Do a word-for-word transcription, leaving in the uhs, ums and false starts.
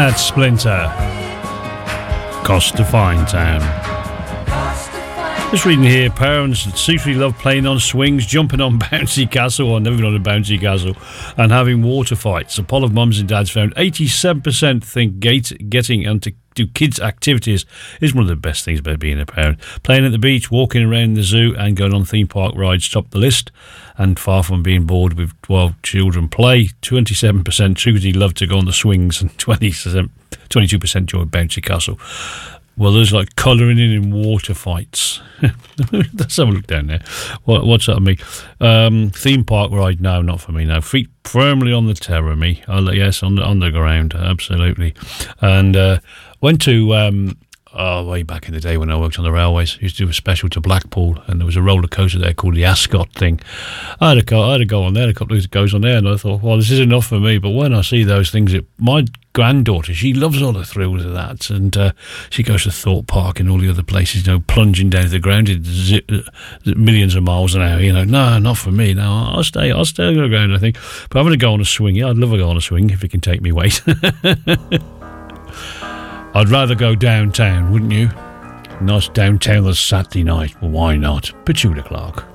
That's Splinter. Cost to Fine Town. Just reading here, parents that secretly love playing on swings, jumping on bouncy castle, or never been on a bouncy castle, and having water fights. A poll of mums and dads found eighty-seven percent think gate, getting into do kids' activities is one of the best things about being a parent. Playing at the beach, walking around the zoo, and going on theme park rides top the list. And far from being bored with while children play, twenty-seven percent truly love to go on the swings, and twenty percent, twenty-two percent enjoy bouncy castle. Well, there's like colouring in in water fights. Let's have a look down there. What, what's that to me? Um, theme park ride? No, not for me. No, feet firmly on the terror. Me, I'll, yes, on the on the ground, absolutely. And uh, went to um, oh, way back in the day when I worked on the railways. Used to do a special to Blackpool, and there was a roller coaster there called the Ascot thing. I had a go, I had a go on there, a couple of goes on there, and I thought, well, this is enough for me. But when I see those things, it my granddaughter, she loves all the thrills of that, and uh, she goes to Thorpe Park and all the other places, you know, plunging down to the ground at zip, millions of miles an hour. You know, no, not for me. No, I'll stay, I'll stay on the ground, I think. But I'm going to go on a swing. Yeah, I'd love to go on a swing if it can take me weight. I'd rather go downtown, wouldn't you? Nice downtown on Saturday night. Well, why not? Petula Clark.